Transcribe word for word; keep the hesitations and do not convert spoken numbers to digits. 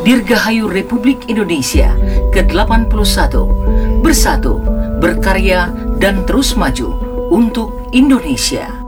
Dirgahayu Republik Indonesia ke delapan puluh satu. Bersatu, berkarya, dan terus maju untuk Indonesia.